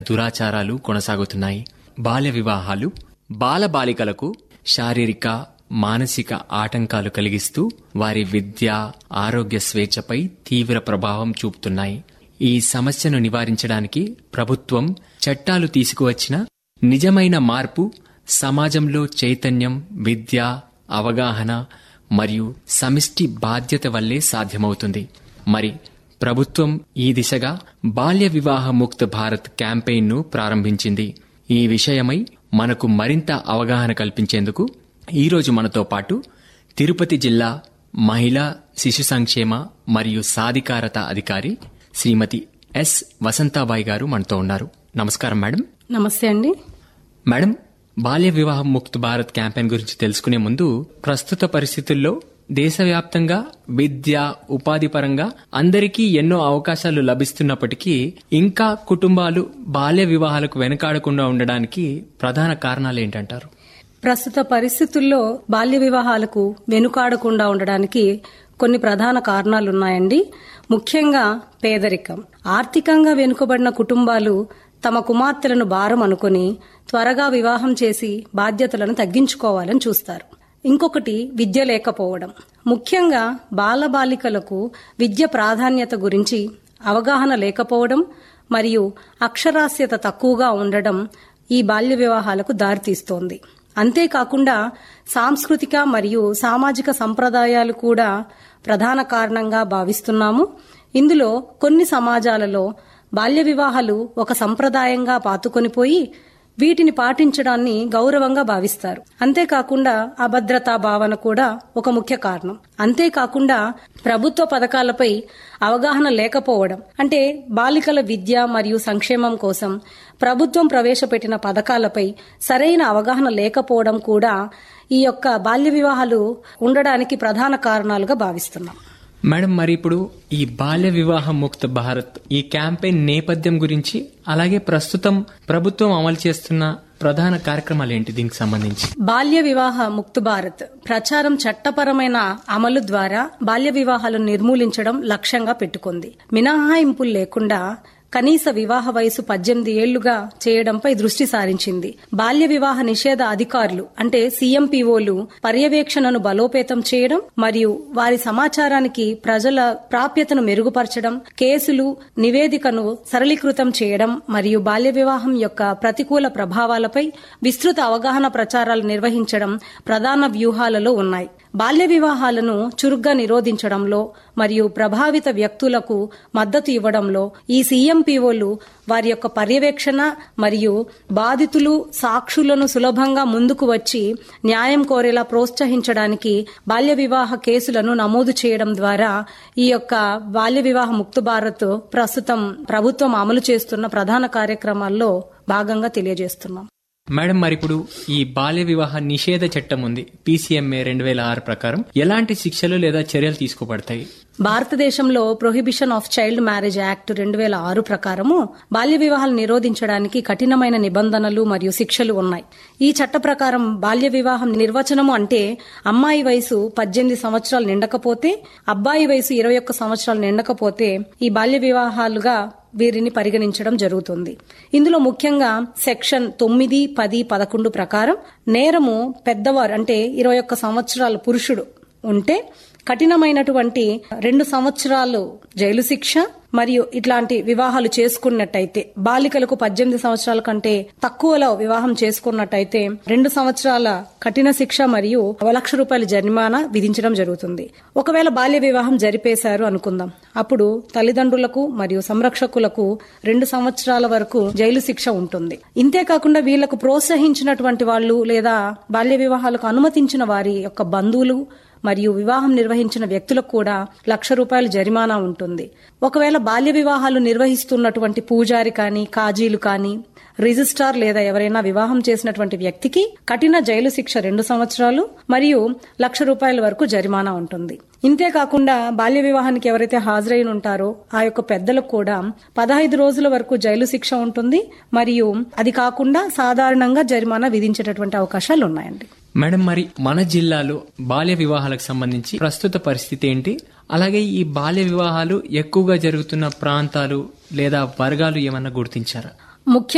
దురాచారాలు కొనసాగుతున్నాయి. బాల్య వివాహాలు బాలబాలికలకు శారీరక మానసిక ఆటంకాలు కలిగిస్తూ వారి విద్య ఆరోగ్య స్వేచ్ఛపై తీవ్ర ప్రభావం చూపుతున్నాయి. ఈ సమస్యను నివారించడానికి ప్రభుత్వం చట్టాలు తీసుకువచ్చిన నిజమైన మార్పు సమాజంలో చైతన్యం, విద్య, అవగాహన మరియు సమిష్టి బాధ్యత వల్లే సాధ్యమవుతుంది. మరి ప్రభుత్వం ఈ దిశగా బాల్య వివాహ ముక్త భారత్ క్యాంపెయిన్ను ప్రారంభించింది. ఈ విషయమై మనకు మరింత అవగాహన కల్పించేందుకు ఈరోజు మనతో పాటు తిరుపతి జిల్లా మహిళా శిశు సంక్షేమ మరియు సాధికారత అధికారి శ్రీమతి ఎస్ వసంతాబాయి గారు మనతో ఉన్నారు. నమస్కారం మేడం. నమస్తే అండి. మేడం, బాల్య వివాహ ముక్త భారత్ క్యాంపెయిన్ గురించి తెలుసుకునే ముందు ప్రస్తుత పరిస్థితుల్లో దేశవ్యాప్తంగా విద్య, ఉపాధి పరంగా అందరికీ ఎన్నో అవకాశాలు లభిస్తున్నప్పటికీ ఇంకా కుటుంబాలు బాల్య వివాహాలకు వెనకాడకుండా ఉండడానికి ప్రధాన కారణాలు ఏంటంటారు? ప్రస్తుత పరిస్థితుల్లో బాల్య వివాహాలకు వెనుకాడకుండా ఉండడానికి కొన్ని ప్రధాన కారణాలున్నాయండి. ముఖ్యంగా పేదరికం. ఆర్థికంగా వెనుకబడిన కుటుంబాలు తమ కుమార్తెలను భారం అనుకుని త్వరగా వివాహం చేసి బాధ్యతలను తగ్గించుకోవాలని చూస్తారు. ఇంకొకటి విద్య లేకపోవడం. ముఖ్యంగా బాలబాలికలకు విద్య ప్రాధాన్యత గురించి అవగాహన లేకపోవడం మరియు అక్షరాస్యత తక్కువగా ఉండడం ఈ బాల్య వివాహాలకు దారితీస్తోంది. అంతేకాకుండా సాంస్కృతిక మరియు సామాజిక సంప్రదాయాలు కూడా ప్రధాన కారణంగా భావిస్తున్నాము. ఇందులో కొన్ని సమాజాలలో బాల్య వివాహాలు ఒక సంప్రదాయంగా పాతుకొనిపోయి వీటిని పాటించడాన్ని గౌరవంగా భావిస్తారు. అంతేకాకుండా అభద్రతా భావన కూడా ఒక ముఖ్య కారణం. అంతేకాకుండా ప్రభుత్వ పథకాలపై అవగాహన లేకపోవడం, అంటే బాలికల విద్య మరియు సంక్షేమం కోసం ప్రభుత్వం ప్రవేశపెట్టిన పథకాలపై సరైన అవగాహన లేకపోవడం కూడా ఈ యొక్క బాల్య వివాహాలు ఉండడానికి ప్రధాన కారణాలుగా భావిస్తున్నాం. మేడం, మరి ఇప్పుడు ఈ బాల్య వివాహ ముక్త భారత్ ఈ క్యాంపెయిన్ నేపథ్యం గురించి, అలాగే ప్రస్తుతం ప్రభుత్వం అమలు చేస్తున్న ప్రధాన కార్యక్రమాలు ఏంటి దీనికి సంబంధించి? బాల్య వివాహ ముక్త భారత్ ప్రచారం చట్టపరమైన అమలు ద్వారా బాల్య వివాహాలను నిర్మూలించడం లక్ష్యంగా పెట్టుకుంది. మినహాయింపులు లేకుండా కనీస వివాహ వయసు 18 ఏళ్లుగా చేయడంపై దృష్టి సారించింది. బాల్య వివాహ నిషేధ అధికారులు అంటే సిఎంపిఓలు పర్యవేక్షణను బలోపేతం చేయడం మరియు వారి సమాచారానికి ప్రజల ప్రాప్యతను మెరుగుపరచడం, కేసులు నివేదికను సరళీకృతం చేయడం మరియు బాల్య వివాహం యొక్క ప్రతికూల ప్రభావాలపై విస్తృత అవగాహన ప్రచారాలు నిర్వహించడం ప్రధాన వ్యూహాలలో ఉన్నాయి. బాల్య వివాహాలను చురుగ్గా నిరోధించడంలో మరియు ప్రభావిత వ్యక్తులకు మద్దతు ఇవ్వడంలో ఈ సిఎంపిఓలు వారి యొక్క పర్యవేక్షణ మరియు బాధితులు, సాక్షులను సులభంగా ముందుకు వచ్చి న్యాయం కోరేలా ప్రోత్సహించడానికి బాల్య వివాహ కేసులను నమోదు చేయడం ద్వారా ఈ యొక్క బాల్య వివాహ ముక్త భారత్ ప్రస్తుతం ప్రభుత్వం అమలు చేస్తున్న ప్రధాన కార్యక్రమాల్లో భాగంగా తెలియజేస్తున్నాం. మేడం, మరి ఇప్పుడు ఈ బాల్య వివాహ నిషేధ చట్టం ఉంది, PCMA 2006 ప్రకారం ఎలాంటి శిక్షలు లేదా చర్యలు తీసుకోబడతాయి? భారతదేశంలో prohibition of child marriage act 2006 ప్రకారము బాల్య వివాహాలు నిరోధించడానికి కఠినమైన నిబంధనలు మరియు శిక్షలు ఉన్నాయి. ఈ చట్ట ప్రకారం బాల్య వివాహం నిర్వచనము అంటే అమ్మాయి వయసు 18 సంవత్సరాలు నిండకపోతే, అబ్బాయి వయసు 21 సంవత్సరాలు నిండకపోతే ఈ బాల్య వివాహాలుగా వీరిని పరిగణించడం జరుగుతుంది. ఇందులో ముఖ్యంగా సెక్షన్ 9, 10, 11 ప్రకారం నేరము పెద్దవారు అంటే 21 సంవత్సరాల పురుషుడు ఉంటే కఠినమైనటువంటి 2 సంవత్సరాలు జైలు శిక్ష మరియు ఇట్లాంటి వివాహాలు చేసుకున్నట్టయితే, బాలికలకు 18 సంవత్సరాల కంటే తక్కువలో వివాహం చేసుకున్నట్టయితే 2 సంవత్సరాల కఠిన శిక్ష మరియు 1 లక్ష రూపాయల జరిమానా విధించడం జరుగుతుంది. ఒకవేళ బాల్య వివాహం జరిపేశారు అనుకుందాం, అప్పుడు తల్లిదండ్రులకు మరియు సంరక్షకులకు 2 సంవత్సరాల వరకు జైలు శిక్ష ఉంటుంది. ఇంతేకాకుండా వీళ్లకు ప్రోత్సహించినటువంటి వాళ్ళు లేదా బాల్య వివాహాలకు అనుమతించిన వారి యొక్క బంధువులు మరియు వివాహం నిర్వహించిన వ్యక్తులకు కూడా 1 లక్ష రూపాయల జరిమానా ఉంటుంది. ఒకవేళ బాల్య వివాహాలు నిర్వహిస్తున్నటువంటి పూజారి కానీ, కాజీలు కానీ, రిజిస్ట్రార్ లేదా ఎవరైనా వివాహం చేసినటువంటి వ్యక్తికి కఠిన జైలు శిక్ష 2 సంవత్సరాలు మరియు 1 లక్ష రూపాయల వరకు జరిమానా ఉంటుంది. ఇంతేకాకుండా బాల్య వివాహానికి ఎవరైతే హాజరైన ఉంటారో ఆ యొక్క పెద్దలకు కూడా 15 రోజుల వరకు జైలు శిక్ష ఉంటుంది మరియు అది కాకుండా సాధారణంగా జరిమానా విధించేటటువంటి అవకాశాలు ఉన్నాయండి. మేడం, మరి మన జిల్లాలో బాల్య వివాహాలకు సంబంధించి ప్రస్తుత పరిస్థితి ఏంటి? అలాగే ఈ బాల్య వివాహాలు ఎక్కువగా జరుగుతున్న ప్రాంతాలు లేదా వర్గాలు ఏమన్నా గుర్తించారా?